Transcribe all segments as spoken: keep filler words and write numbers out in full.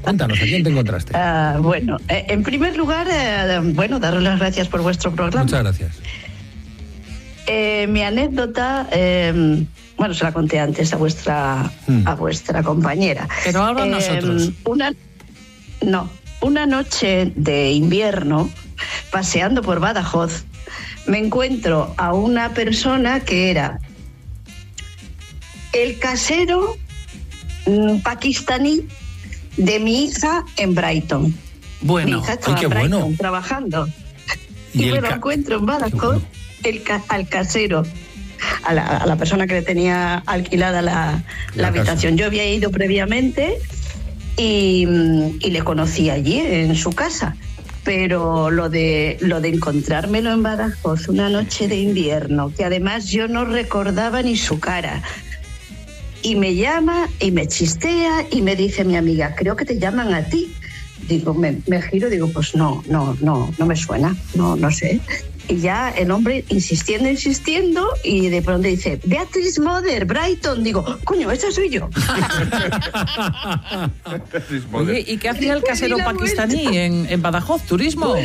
Cuéntanos, ¿a quién te encontraste? Uh, bueno, eh, en primer lugar, eh, bueno, daros las gracias por vuestro programa. Muchas gracias. Eh, mi anécdota, eh, bueno, se la conté antes a vuestra, hmm. a vuestra compañera. Pero ahora eh, nosotros. Una, no, una noche de invierno, paseando por Badajoz, me encuentro a una persona que era el casero mmm, pakistaní de mi hija en Brighton. Bueno, mi hija estaba ay, qué en Brighton bueno. trabajando. Y, y me lo ca- encuentro en Badajoz, bueno. el ca- al casero, a la, a la persona que le tenía alquilada la, la, la habitación. Casa. Yo había ido previamente y, y le conocí allí, en su casa. Pero lo de lo de encontrármelo en Badajoz una noche de invierno, que además yo no recordaba ni su cara, y me llama y me chistea y me dice mi amiga, creo que te llaman a ti. Digo, me, me giro, digo, pues no, no, no, no me suena, no, no sé. Y ya el hombre insistiendo, insistiendo, y de pronto dice, Beatriz Mother, Brighton. Digo, coño, esa soy yo. Oye, ¿y qué hacía el casero pakistaní en, en Badajoz? ¿Turismo?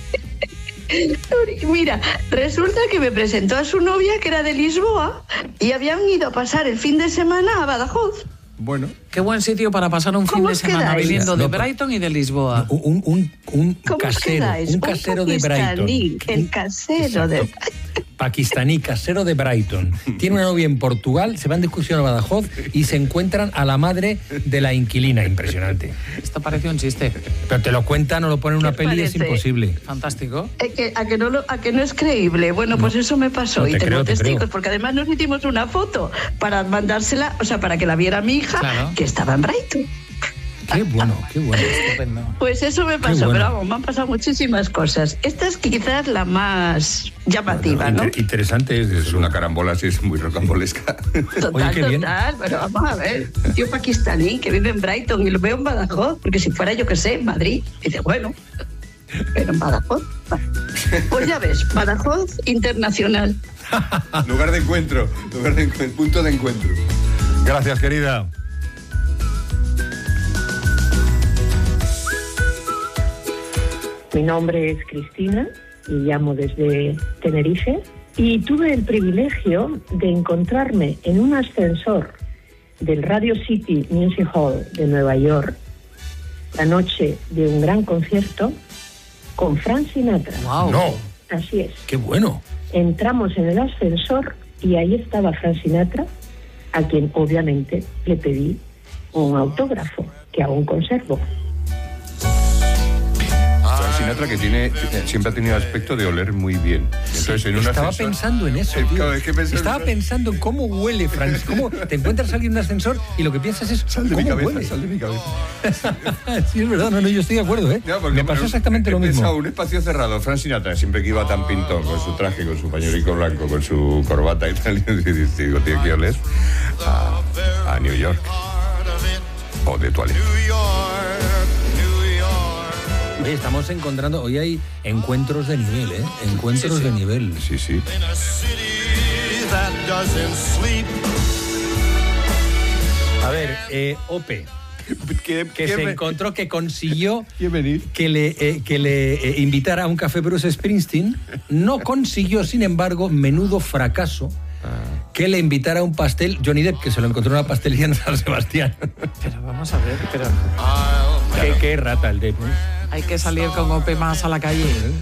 Mira, resulta que me presentó a su novia, que era de Lisboa, y habían ido a pasar el fin de semana a Badajoz. Bueno, qué buen sitio para pasar un fin de semana quedáis? viniendo de Brighton y de Lisboa. Un, un, un ¿Cómo casero, quedáis? un casero un de Brighton. El casero de Pakistaní, casero de Brighton. Tiene una novia en Portugal, se van de excursión a Badajoz y se encuentran a la madre de la inquilina. Impresionante. Esto parece un chiste. Pero te lo cuentan o lo ponen en una peli, parece? Es imposible. Fantástico. Es que, a, que no lo, a que no es creíble. Bueno, pues no, eso me pasó. No y te tengo creo, testigos, creo. porque además nos hicimos una foto para mandársela, o sea, para que la viera mi hija, claro. que estaba en Brighton. Qué bueno, qué bueno. Estupendo. Pues eso me pasó, bueno. pero vamos, me han pasado muchísimas cosas. Esta es quizás la más llamativa, bueno, ¿no? Inter- interesante es, es una carambola, así es muy rocambolesca. Total, Oye, qué bien. total, pero vamos a ver, un tío pakistaní que vive en Brighton y lo veo en Badajoz, porque si fuera, yo qué sé, en Madrid, dice, bueno, pero en Badajoz. Pues ya ves, Badajoz internacional. Lugar de encuentro, lugar de encuentro, punto de encuentro. Gracias, querida. Mi nombre es Cristina y llamo desde Tenerife y tuve el privilegio de encontrarme en un ascensor del Radio City Music Hall de Nueva York la noche de un gran concierto con Frank Sinatra. Wow. No. Así es. Qué bueno. Entramos en el ascensor y ahí estaba Frank Sinatra, a quien obviamente le pedí un autógrafo que aún conservo. Sinatra, que tiene siempre ha tenido aspecto de oler muy bien. Entonces, sí, en un estaba ascensor, pensando en eso, tío. Es que pensé, estaba pensando en cómo huele, Franz. Cómo te encuentras a alguien en un ascensor y lo que piensas es sal de cómo mi cabeza, huele. sal de mi cabeza. Sí, es verdad, no, no, yo estoy de acuerdo, ¿eh? No, porque, me pasó bueno, exactamente he lo mismo. Pensado, un espacio cerrado, Frank Sinatra, siempre que iba tan pintón, con su traje, con su pañuelico blanco, con su corbata y tal, y digo, tío, que oler a, a New York o de toilette. Oye, estamos encontrando, hoy hay encuentros de nivel, ¿eh? Encuentros sí, sí. de nivel. Sí, sí. A ver, eh, Ope, ¿Qué, que qué se me... encontró, que consiguió ¿Quién venir? que le, eh, que le eh, invitara a un café Bruce Springsteen. No consiguió, sin embargo, menudo fracaso, ah. que le invitara a un pastel Johnny Depp, que se lo encontró en una pastelería en San Sebastián. Pero vamos a ver, pero... Qué, qué rata el Depp, ¿eh? Hay que salir con Ope más a la calle.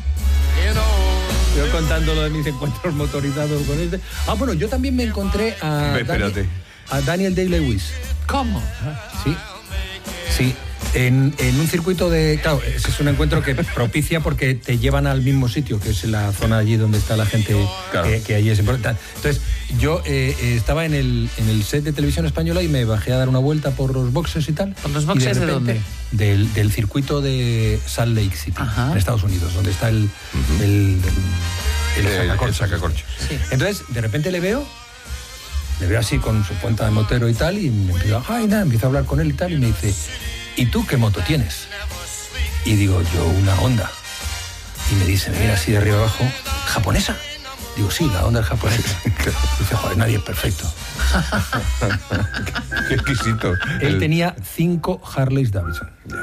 Yo contando lo de mis encuentros motorizados con este. Ah, bueno, yo también me encontré a, Espérate. Daniel, a Daniel Day-Lewis. ¿Cómo? Sí, sí. En, en un circuito de... Claro, ese es un encuentro que propicia porque te llevan al mismo sitio, que es la zona allí donde está la gente, claro. que, que allí es importante. Entonces, yo eh, estaba en el, en el set de Televisión Española y me bajé a dar una vuelta por los boxes y tal. ¿Por los boxes de, de, repente, de dónde? Del, del circuito de Salt Lake City, Ajá. en Estados Unidos, donde está el... Uh-huh. el, el, el, el sacacorchos. El sacacorchos. Sí. Entonces, de repente le veo... Le veo así con su cuenta de motero y tal, y me empiezo, ay, nada, empiezo a hablar con él y tal, y me dice, ¿y tú qué moto tienes? Y digo, yo una Honda. Y me dice, me mira así de arriba abajo, ¿japonesa? Digo, sí, la Honda es japonesa. Dice, joder, nadie es perfecto. Qué exquisito. Él el... tenía cinco Harleys Davidson. Ya.